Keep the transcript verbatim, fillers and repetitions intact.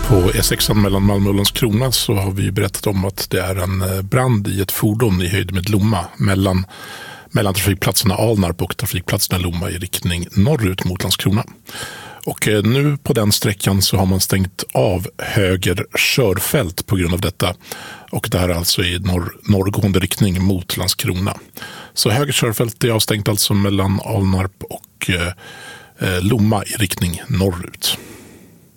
På E sex mellan Malmö och Landskrona så har vi berättat om att det är en brand i ett fordon i höjd med Lomma mellan, mellan trafikplatserna Alnarp och trafikplatserna Lomma i riktning norrut mot Landskrona. Och nu på den sträckan så har man stängt av höger körfält på grund av detta. Och det här är alltså i norr, norrgående riktning mot Landskrona. Så höger körfält är avstängt alltså mellan Alnarp och eh, Lomma i riktning norrut.